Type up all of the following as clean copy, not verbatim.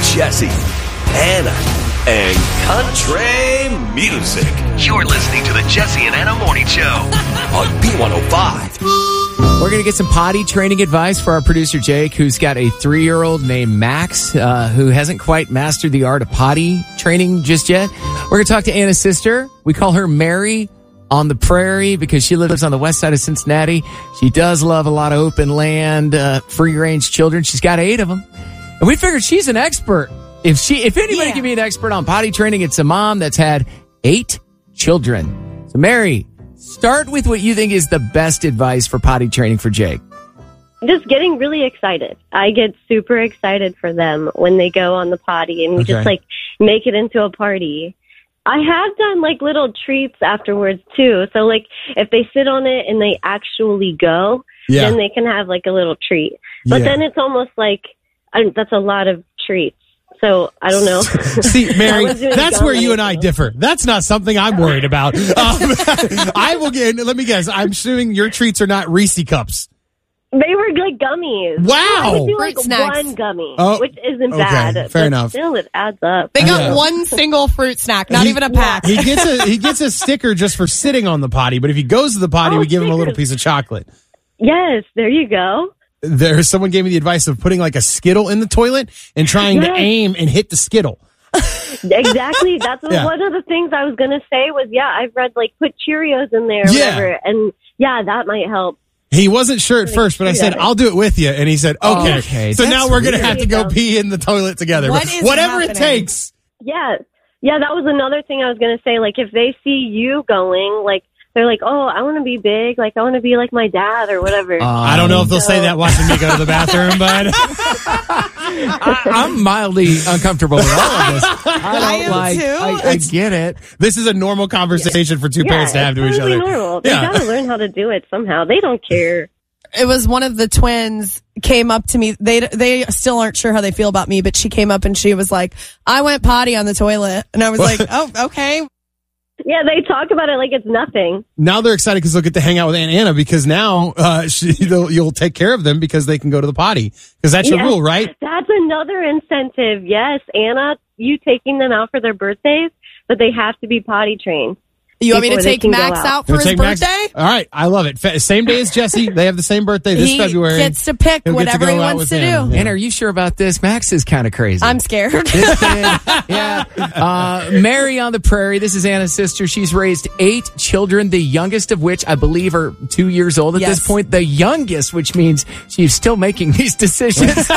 Jesse, Anna, and country music. You're listening to the Jesse and Anna Morning Show on B105. We're going to get some potty training advice for our producer, Jake, who's got a 3-year-old named Max, who hasn't quite mastered the art of potty training just yet. We're going to talk to Anna's sister. We call her Mary on the prairie because she lives on the west side of Cincinnati. She does love a lot of open land, free-range children. She's got 8 of them. And we figured she's an expert. If anybody can be an expert on potty training, it's a mom that's had 8 children. So, Mary, start with what you think is the best advice for potty training for Jake. Just getting really excited. I get super excited for them when they go on the potty, and we just make it into a party. I have done little treats afterwards too. So if they sit on it and they actually go, then they can have a little treat. But then it's almost that's a lot of treats. So I don't know. See, Mary, that's where you and I differ. That's not something I'm worried about. I will get. Let me guess. I'm assuming your treats are not Reese cups. They were gummies. Wow. I would do Fruit snacks. one gummy, which isn't bad. Fair enough. Still, it adds up. They got one single fruit snack, not even a pack. He gets a sticker just for sitting on the potty, but if he goes to the potty, we give him a little piece of chocolate. Yes, there you go. Someone gave me the advice of putting a Skittle in the toilet and trying to aim and hit the Skittle. Exactly. That's one of the things I was going to say was, I've read put Cheerios in there or whatever. And that might help. He wasn't sure at first, but I said, I'll do it with you. And he said, okay. So now we're going to have to go pee in the toilet together. Whatever it takes. Yeah. Yeah, that was another thing I was going to say. If they see you going, they're I want to be big. I want to be like my dad or whatever. I don't know if they'll say that watching me go to the bathroom, but I'm mildly uncomfortable with all of this. I get it. This is a normal conversation for two parents to have to each other. Normal. They got to learn how to do it somehow. They don't care. It was one of the twins came up to me. They still aren't sure how they feel about me, but she came up and she was like, I went potty on the toilet. And I was like, oh, okay. Yeah, they talk about it like it's nothing. Now they're excited because they'll get to hang out with Aunt Anna because now you'll take care of them because they can go to the potty. Because that's your rule, right? That's another incentive. Yes, Anna, you taking them out for their birthdays, but they have to be potty trained. You want me to take Max out for his birthday? All right, I love it. Same day as Jesse. They have the same birthday this February. He gets to pick whatever he wants to do. Yeah. Anna, are you sure about this? Max is kind of crazy. I'm scared. Mary on the prairie. This is Anna's sister. She's raised 8 children, the youngest of which I believe are 2 years old at this point. The youngest, which means she's still making these decisions.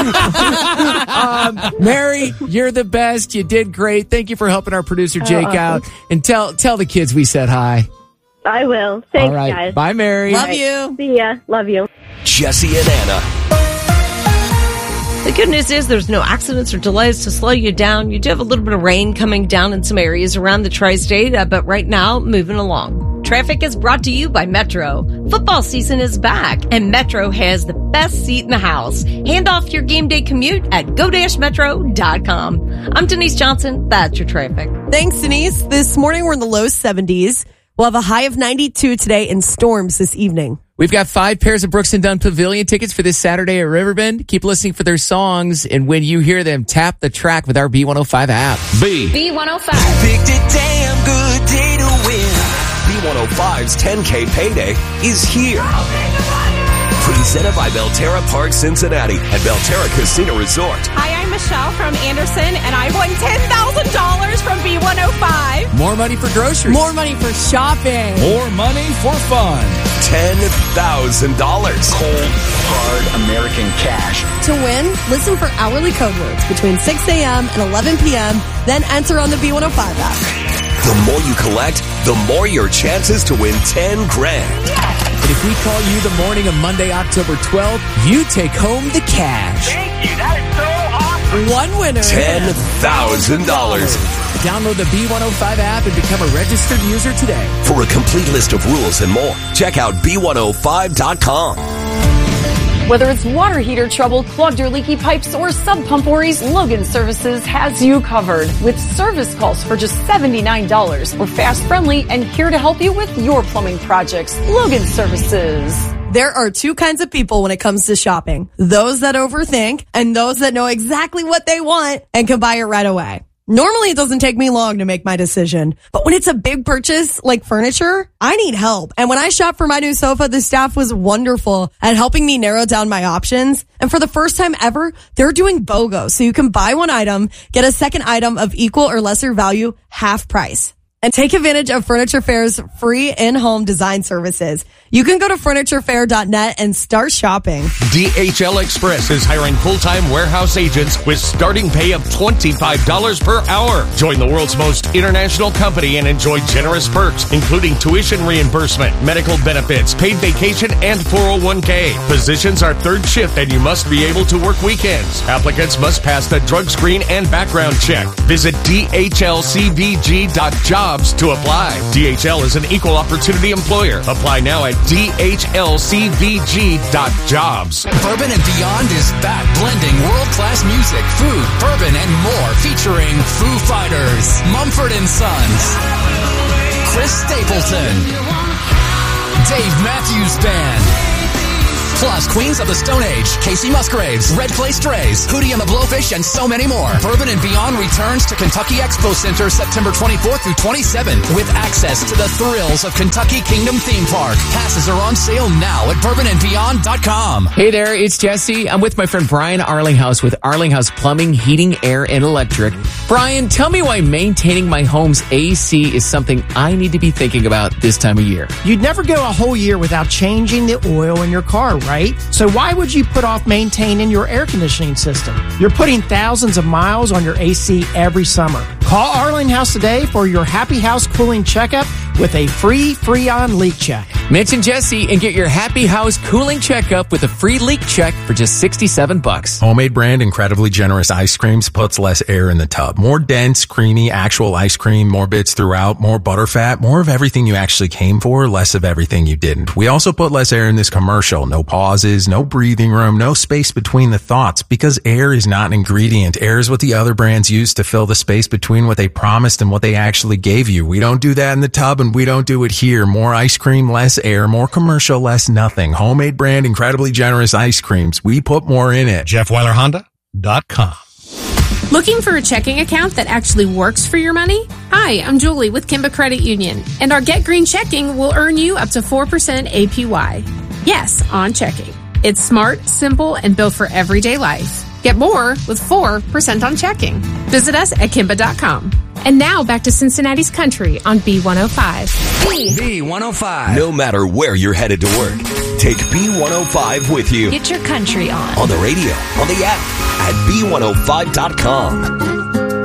Mary, you're the best. You did great. Thank you for helping our producer Jake out. And tell the kids we said hi. I will. Thanks, all right. guys. Bye, Mary. Love you. See ya. Love you. Jesse and Anna. The good news is there's no accidents or delays to slow you down. You do have a little bit of rain coming down in some areas around the tri-state, but right now, moving along. Traffic is brought to you by Metro. Football season is back, and Metro has the best seat in the house. Hand off your game day commute at go-metro.com. I'm Denise Johnson. That's your traffic. Thanks, Denise. This morning, we're in the low 70s. We'll have a high of 92 today and storms this evening. We've got 5 pairs of Brooks and Dunn Pavilion tickets for this Saturday at Riverbend. Keep listening for their songs, and when you hear them, tap the track with our B105 app. B105. Picked a damn good day to win. B105's 10K payday is here. Presented by Belterra Park Cincinnati and Belterra Casino Resort. Hi, I'm Michelle from Anderson, and I won $10,000 from B105. More money for groceries. More money for shopping. More money for fun. $10,000. Cold, hard American cash. To win, listen for hourly code words between 6 a.m. and 11 p.m., then enter on the B105 app. The more you collect, the more your chances to win $10,000. And if we call you the morning of Monday, October 12th, you take home the cash. Thank you. That is so awesome. One winner. $10,000. Download the B105 app and become a registered user today. For a complete list of rules and more, check out B105.com. Whether it's water heater trouble, clogged or leaky pipes, or sub pump worries, Logan Services has you covered. With service calls for just $79. We're fast, friendly, and here to help you with your plumbing projects. Logan Services. There are two kinds of people when it comes to shopping. Those that overthink and those that know exactly what they want and can buy it right away. Normally, it doesn't take me long to make my decision, but when it's a big purchase like furniture, I need help. And when I shopped for my new sofa, the staff was wonderful at helping me narrow down my options. And for the first time ever, they're doing BOGO, so you can buy one item, get a second item of equal or lesser value, half price. And take advantage of Furniture Fair's free in-home design services. You can go to FurnitureFair.net and start shopping. DHL Express is hiring full-time warehouse agents with starting pay of $25 per hour. Join the world's most international company and enjoy generous perks, including tuition reimbursement, medical benefits, paid vacation, and 401k. Positions are third shift and you must be able to work weekends. Applicants must pass the drug screen and background check. Visit dhlcvg.jobs to apply. DHL is an equal opportunity employer. Apply now at dhlcvg.jobs. Bourbon and Beyond is back, blending world-class music, food, bourbon, and more, featuring Foo Fighters, Mumford & Sons, Chris Stapleton, Dave Matthews Band, plus Queens of the Stone Age, Casey Musgraves, Red Clay Strays, Hootie and the Blowfish, and so many more. Bourbon and Beyond returns to Kentucky Expo Center September 24th through 27th with access to the thrills of Kentucky Kingdom Theme Park. Passes are on sale now at bourbonandbeyond.com. Hey there, it's Jesse. I'm with my friend Brian Arlinghouse with Arlinghouse Plumbing, Heating, Air, and Electric. Brian, tell me why maintaining my home's AC is something I need to be thinking about this time of year. You'd never go a whole year without changing the oil in your car, right? So why would you put off maintaining your air conditioning system? You're putting thousands of miles on your AC every summer. Call Arlinghouse today for your Happy House cooling checkup with a free Freon leak check. Mention Jesse and get your Happy House cooling checkup with a free leak check for just $67. Homemade brand, incredibly generous ice creams puts less air in the tub. More dense, creamy, actual ice cream, more bits throughout, more butterfat, more of everything you actually came for, less of everything you didn't. We also put less air in this commercial. No pauses, no breathing room, no space between the thoughts, because air is not an ingredient. Air is what the other brands use to fill the space between what they promised and what they actually gave you. We don't do that in the tub, and we don't do it here. More ice cream, less air, more commercial, less nothing. Homemade brand, incredibly generous ice creams. We put more in it. JeffWeilerHonda.com. Looking for a checking account that actually works for your money? Hi, I'm Julie with Kimba Credit Union, and our Get Green checking will earn you up to 4% APY. Yes, on checking. It's smart, simple, and built for everyday life. Get more with 4% on checking. Visit us at Kimba.com. And now back to Cincinnati's Country on B105. B105. No matter where you're headed to work, take B105 with you. Get your country on. On the radio, on the app, at B105.com.